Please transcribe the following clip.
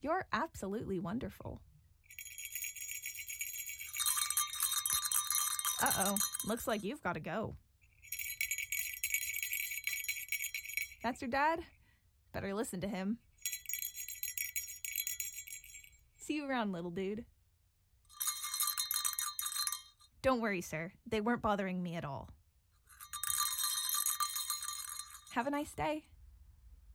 You're absolutely wonderful. Uh-oh, looks like you've got to go. That's your dad? Better listen to him. See you around, little dude. Don't worry, sir. They weren't bothering me at all. Have a nice day.